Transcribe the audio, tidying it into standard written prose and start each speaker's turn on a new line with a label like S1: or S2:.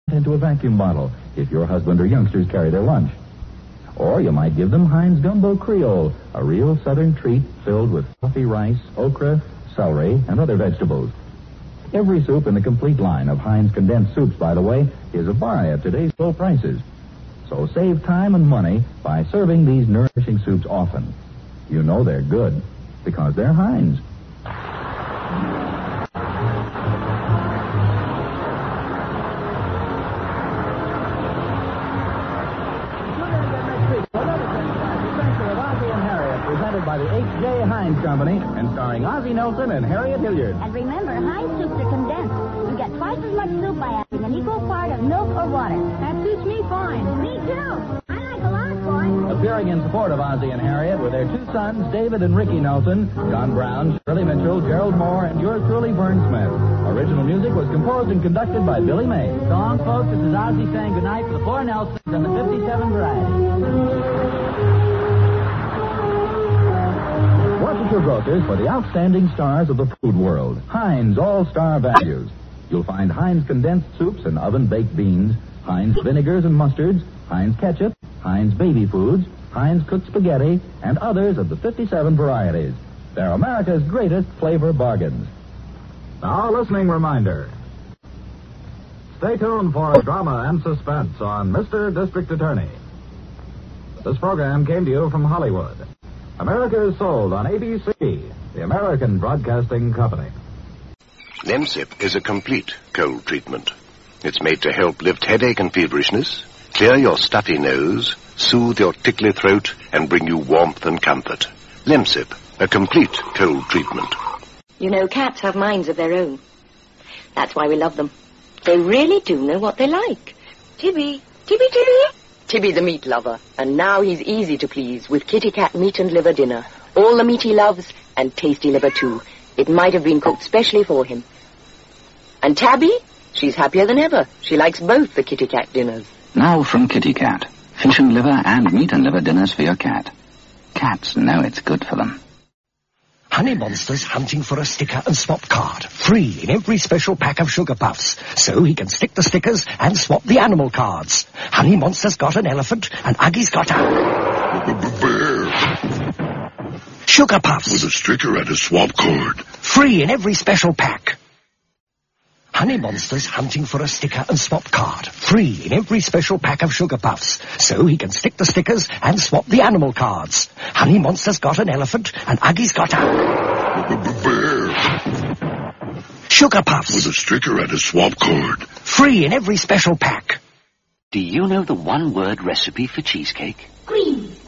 S1: into a vacuum bottle if your husband or youngsters carry their lunch. Or you might give them Heinz Gumbo Creole, a real southern treat filled with fluffy rice, okra, celery, and other vegetables. Every soup in the complete line of Heinz condensed soups, by the way, is a buy at today's low prices. So save time and money by serving these nourishing soups often. You know they're good because they're Heinz. Presented by the H.J. Heinz Company and starring Ozzie Nelson and Harriet Hilliard.
S2: And remember, Heinz soups are condensed. You get twice as much soup by adding an equal part of milk or water. That suits me fine. Me too. I like a lot, boy.
S1: Appearing in support of Ozzie and Harriet were their two sons, David and Ricky Nelson, John Brown, Shirley Mitchell, Gerald Moore, and yours truly, Vern Smith. Original music was composed and conducted by Billy May.
S3: So long, folks. This is Ozzie saying goodnight for the four Nelsons and the 57 Variety.
S1: Work at your grocers for the outstanding stars of the food world. Heinz All-Star Values. You'll find Heinz condensed soups and oven-baked beans, Heinz vinegars and mustards, Heinz ketchup, Heinz baby foods, Heinz cooked spaghetti, and others of the 57 varieties. They're America's greatest flavor bargains. Now, a listening reminder. Stay tuned for drama and suspense on Mr. District Attorney. This program came to you from Hollywood. America is sold on ABC, the American Broadcasting Company.
S4: Lemsip is a complete cold treatment. It's made to help lift headache and feverishness, clear your stuffy nose, soothe your tickly throat, and bring you warmth and comfort. Lemsip, a complete cold treatment.
S5: You know, cats have minds of their own. That's why we love them. They really do know what they like. Tibby, Tibby, Tibby. Tibby the meat lover, and now he's easy to please with Kitty Cat meat and liver dinner. All the meat he loves, and tasty liver too. It might have been cooked specially for him. And Tabby? She's happier than ever. She likes both the Kitty Cat dinners.
S6: Now from Kitty Cat. Fish and liver and meat and liver dinners for your cat. Cats know it's good for them.
S7: Honey Monster's hunting for a sticker and swap card. Free in every special pack of Sugar Puffs. So he can stick the stickers and swap the animal cards. Honey Monster's got an elephant and Uggie's got a...
S8: bear.
S7: Sugar Puffs.
S8: With a sticker and a swap card.
S7: Free in every special pack. Honey Monster's hunting for a sticker and swap card. Free in every special pack of Sugar Puffs. So he can stick the stickers and swap the animal cards. Honey Monster's got an elephant and Uggie's got a...
S8: bear.
S7: Sugar Puffs.
S8: With a sticker and a swap card.
S7: Free in every special pack.
S9: Do you know the one-word recipe for cheesecake?
S2: Green.